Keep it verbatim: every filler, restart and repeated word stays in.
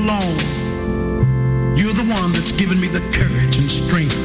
alone. You're the one that's given me the courage and strength